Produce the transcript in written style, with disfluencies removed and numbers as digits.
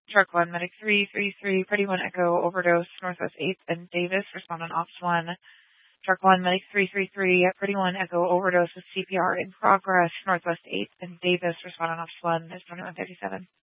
Shark 1, Medic 333, Pretty 1 Echo, Overdose, Northwest 8th and Davis, respond on Ops 1. Shark 1, Medic 333, Pretty 1 Echo, Overdose with CPR in progress, Northwest 8th and Davis, respond on Ops 1, there's 2157.